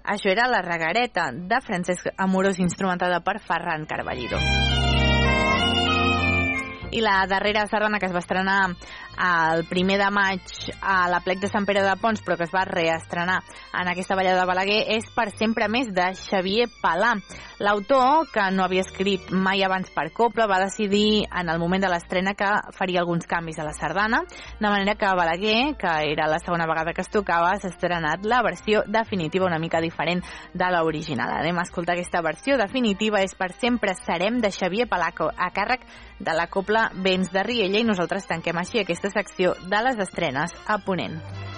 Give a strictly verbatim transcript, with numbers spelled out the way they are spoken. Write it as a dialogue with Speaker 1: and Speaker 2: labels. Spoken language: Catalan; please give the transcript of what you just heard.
Speaker 1: Això era La Reguereta, de Francesc Amorós, instrumentada per Ferran Carballido. I la darrera sardana, que es va estrenar el primer de maig a la Plec de Sant Pere de Pons, però que es va reestrenar en aquesta ballada de Balaguer, és Per sempre més, de Xavier Palà. L'autor, que no havia escrit mai abans per cobla, va decidir en el moment de l'estrena que faria alguns canvis a la sardana, de manera que Balaguer, que era la segona vegada que es tocava, s'ha estrenat la versió definitiva una mica diferent de l'original. Anem a escoltar aquesta versió definitiva, és Per sempre serem, de Xavier Palà, a càrrec de la cobla Vents de Riella, i nosaltres tanquem així aquesta secció de les estrenes a Ponent.